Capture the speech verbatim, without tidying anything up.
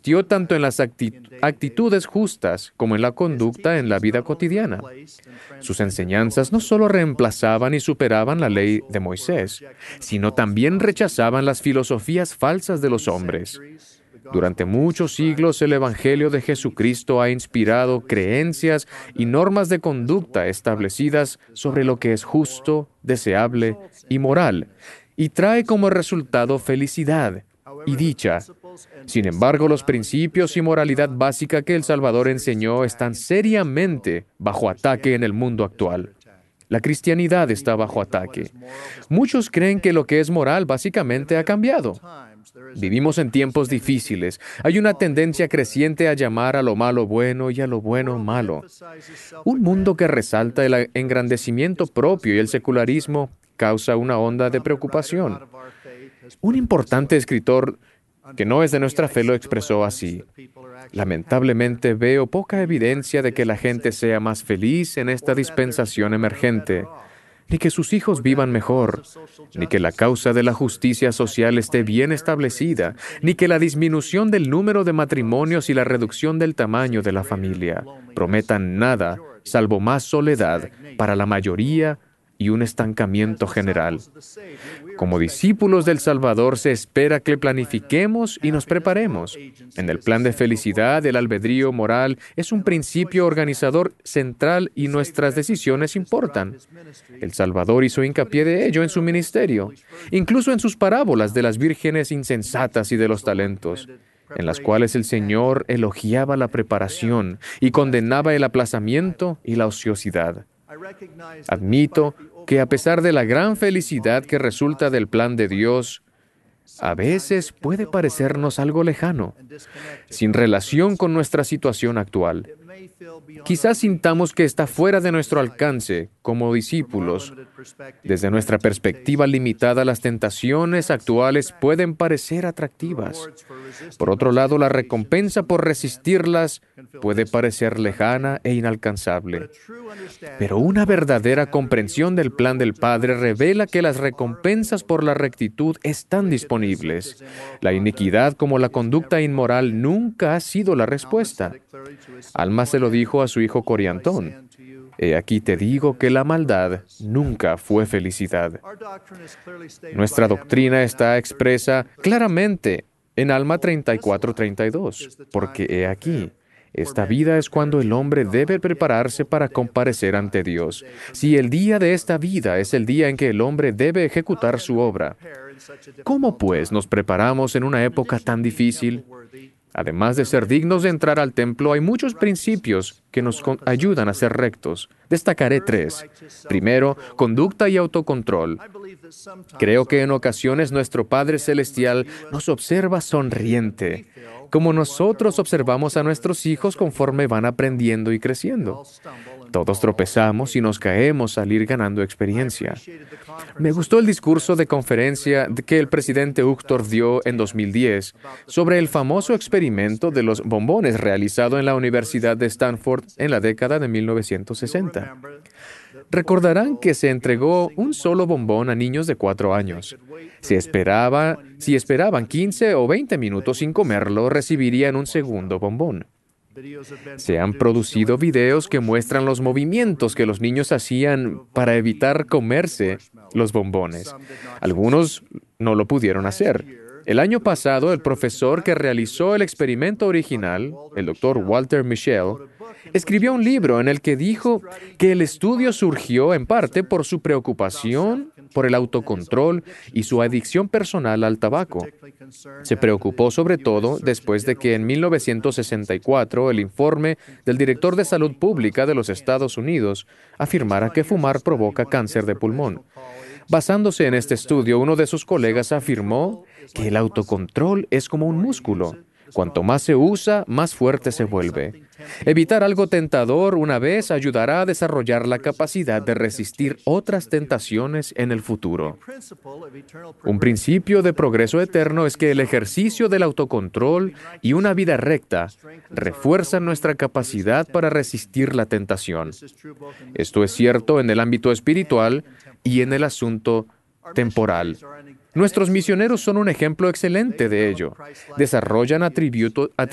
insistió tanto en las acti- actitudes justas como en la conducta en la vida cotidiana. Sus enseñanzas no solo reemplazaban y superaban la ley de Moisés, sino también rechazaban las filosofías falsas de los hombres. Durante muchos siglos el Evangelio de Jesucristo ha inspirado creencias y normas de conducta establecidas sobre lo que es justo, deseable y moral, y trae como resultado felicidad y dicha. Sin embargo, los principios y moralidad básica que el Salvador enseñó están seriamente bajo ataque en el mundo actual. La cristianidad está bajo ataque. Muchos creen que lo que es moral básicamente ha cambiado. Vivimos en tiempos difíciles. Hay una tendencia creciente a llamar a lo malo bueno y a lo bueno malo. Un mundo que resalta el engrandecimiento propio y el secularismo causa una onda de preocupación. Un importante escritor que no es de nuestra fe lo expresó así: lamentablemente veo poca evidencia de que la gente sea más feliz en esta dispensación emergente, ni que sus hijos vivan mejor, ni que la causa de la justicia social esté bien establecida, ni que la disminución del número de matrimonios y la reducción del tamaño de la familia prometan nada salvo más soledad para la mayoría y un estancamiento general. Como discípulos del Salvador se espera que planifiquemos y nos preparemos. En el plan de felicidad, el albedrío moral es un principio organizador central y nuestras decisiones importan. El Salvador hizo hincapié de ello en su ministerio, incluso en sus parábolas de las vírgenes insensatas y de los talentos, en las cuales el Señor elogiaba la preparación y condenaba el aplazamiento y la ociosidad. Admito que a pesar de la gran felicidad que resulta del plan de Dios, a veces puede parecernos algo lejano, sin relación con nuestra situación actual. Quizás sintamos que está fuera de nuestro alcance como discípulos. Desde nuestra perspectiva limitada, las tentaciones actuales pueden parecer atractivas. Por otro lado, la recompensa por resistirlas puede parecer lejana e inalcanzable. Pero una verdadera comprensión del plan del Padre revela que las recompensas por la rectitud están disponibles. La iniquidad como la conducta inmoral nunca ha sido la respuesta. Alma se lo dijo a su hijo Coriantón: he aquí te digo que la maldad nunca fue felicidad. Nuestra doctrina está expresa claramente en Alma treinta y cuatro treinta y dos, porque he aquí, esta vida es cuando el hombre debe prepararse para comparecer ante Dios. Si el día de esta vida es el día en que el hombre debe ejecutar su obra, ¿cómo pues nos preparamos en una época tan difícil? Además de ser dignos de entrar al templo, hay muchos principios que nos con- ayudan a ser rectos. Destacaré tres. Primero, conducta y autocontrol. Creo que en ocasiones nuestro Padre Celestial nos observa sonriente, como nosotros observamos a nuestros hijos conforme van aprendiendo y creciendo. Todos tropezamos y nos caemos al ir ganando experiencia. Me gustó el discurso de conferencia que el presidente Uchtdorf dio en dos mil diez sobre el famoso experimento de los bombones realizado en la Universidad de Stanford en la década de mil novecientos sesenta. Recordarán que se entregó un solo bombón a niños de cuatro años. Si esperaba, si esperaban quince o veinte minutos sin comerlo, recibirían un segundo bombón. Se han producido videos que muestran los movimientos que los niños hacían para evitar comerse los bombones. Algunos no lo pudieron hacer. El año pasado, el profesor que realizó el experimento original, el doctor Walter Mischel, escribió un libro en el que dijo que el estudio surgió en parte por su preocupación por el autocontrol y su adicción personal al tabaco. Se preocupó sobre todo después de que en mil novecientos sesenta y cuatro el informe del director de Salud Pública de los Estados Unidos afirmara que fumar provoca cáncer de pulmón. Basándose en este estudio, uno de sus colegas afirmó que el autocontrol es como un músculo. Cuanto más se usa, más fuerte se vuelve. Evitar algo tentador una vez ayudará a desarrollar la capacidad de resistir otras tentaciones en el futuro. Un principio de progreso eterno es que el ejercicio del autocontrol y una vida recta refuerzan nuestra capacidad para resistir la tentación. Esto es cierto en el ámbito espiritual y en el asunto temporal. Nuestros misioneros son un ejemplo excelente de ello. Desarrollan atributos